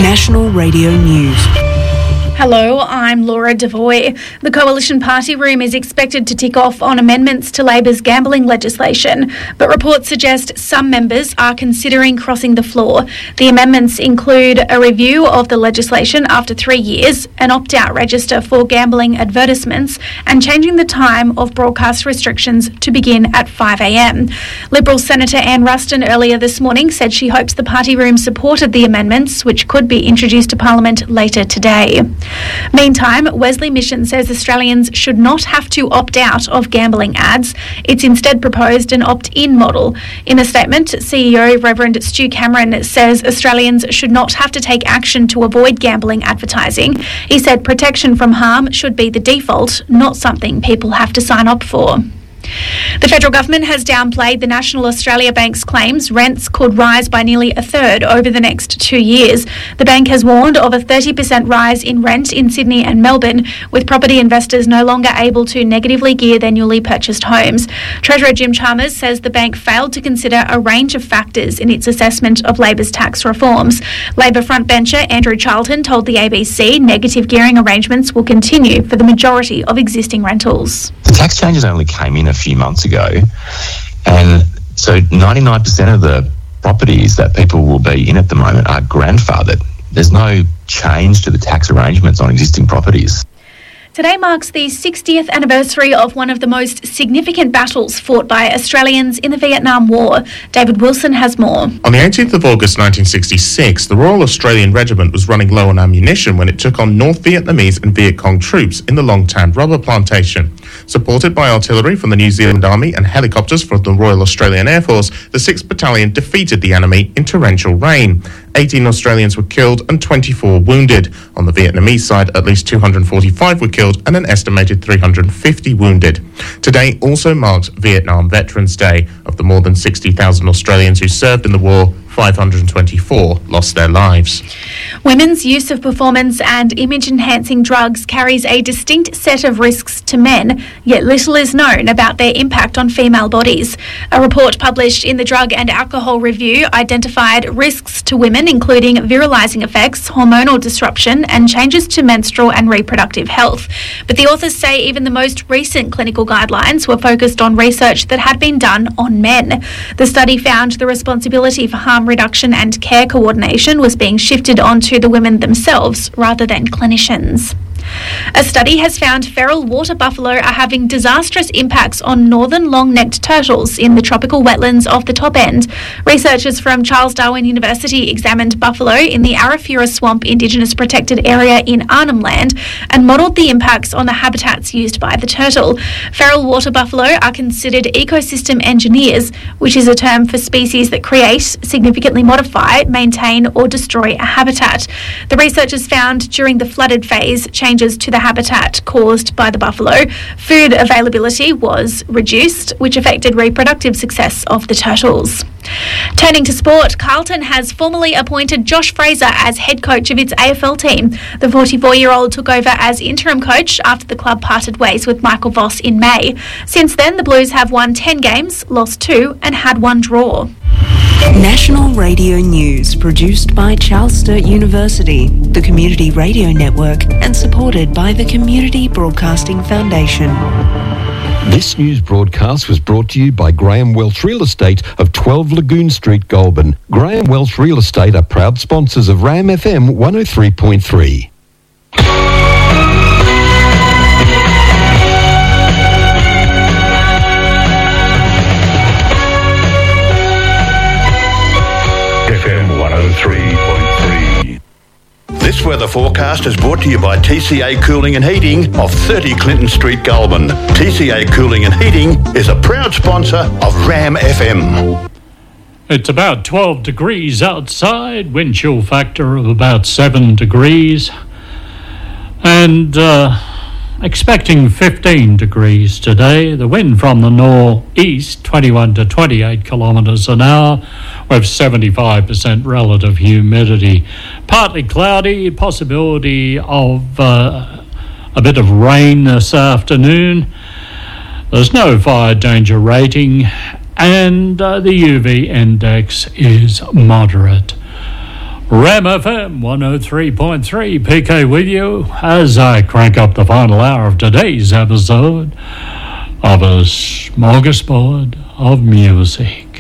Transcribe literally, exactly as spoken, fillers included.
National Radio News. Hello, I'm Laura Devoy. The Coalition Party Room is expected to tick off on amendments to Labor's gambling legislation, but reports suggest some members are considering crossing the floor. The amendments include a review of the legislation after three years, an opt-out register for gambling advertisements, and changing the time of broadcast restrictions to begin at five a m. Liberal Senator Anne Ruston earlier this morning said she hopes the Party Room supported the amendments, which could be introduced to Parliament later today. Meantime, Wesley Mission says Australians should not have to opt out of gambling ads. It's instead proposed an opt-in model. In a statement, C E O Reverend Stu Cameron says Australians should not have to take action to avoid gambling advertising. He said protection from harm should be the default, not something people have to sign up for. The federal government has downplayed the National Australia Bank's claims rents could rise by nearly a third over the next two years. The bank has warned of a thirty percent rise in rent in Sydney and Melbourne, with property investors no longer able to negatively gear their newly purchased homes. Treasurer Jim Chalmers says the bank failed to consider a range of factors in its assessment of Labor's tax reforms. Labor frontbencher Andrew Charlton told the A B C negative gearing arrangements will continue for the majority of existing rentals. The tax changes only came in a few months ago, and so ninety-nine percent of the properties that people will be in at the moment are grandfathered. There's no change to the tax arrangements on existing properties. Today marks the sixtieth anniversary of one of the most significant battles fought by Australians in the Vietnam War. David Wilson has more. On the eighteenth of August nineteen sixty-six, the Royal Australian Regiment was running low on ammunition when it took on North Vietnamese and Viet Cong troops in the Long Tan rubber plantation. Supported by artillery from the New Zealand Army and helicopters from the Royal Australian Air Force, the sixth Battalion defeated the enemy in torrential rain. eighteen Australians were killed and twenty-four wounded. On the Vietnamese side, at least two hundred forty-five were killed and an estimated three hundred fifty wounded. Today also marks Vietnam Veterans Day. Of the more than sixty thousand Australians who served in the war, five hundred twenty-four lost their lives. Women's use of performance and image-enhancing drugs carries a distinct set of risks to men, yet little is known about their impact on female bodies. A report published in the Drug and Alcohol Review identified risks to women, including virilizing effects, hormonal disruption, and changes to menstrual and reproductive health. But the authors say even the most recent clinical guidelines were focused on research that had been done on men. The study found the responsibility for harm reduction and care coordination was being shifted onto the women themselves rather than clinicians. A study has found feral water buffalo are having disastrous impacts on northern long-necked turtles in the tropical wetlands of the top end. Researchers from Charles Darwin University examined buffalo in the Arafura Swamp Indigenous Protected Area in Arnhem Land and modelled the impacts on the habitats used by the turtle. Feral water buffalo are considered ecosystem engineers, which is a term for species that create, significantly modify, maintain or destroy a habitat. The researchers found during the flooded phase changes to the habitat caused by the buffalo. Food availability was reduced, which affected reproductive success of the turtles. Turning to sport, Carlton has formally appointed Josh Fraser as head coach of its A F L team. The forty-four-year-old took over as interim coach after the club parted ways with Michael Voss in May. Since then, the Blues have won ten games, lost two, and had one draw. National Radio News, produced by Charles Sturt University, the Community Radio Network, and supported by the Community Broadcasting Foundation. This news broadcast was brought to you by Graham Welch Real Estate of twelve Lagoon Street, Goulburn. Graham Welch Real Estate are proud sponsors of Ram F M one oh three point three. F M one oh three point three. This weather forecast is brought to you by T C A Cooling and Heating of thirty Clinton Street, Goulburn. T C A Cooling and Heating is a proud sponsor of Ram F M. It's about twelve degrees outside, wind chill factor of about seven degrees, and uh, expecting fifteen degrees today. The wind from the northeast, twenty-one to twenty-eight kilometres an hour, with seventy-five percent relative humidity. Partly cloudy, possibility of uh, a bit of rain this afternoon. There's no fire danger rating, and uh, the U V index is moderate. Ram F M one oh three point three, P K with you as I crank up the final hour of today's episode of a smorgasbord of music.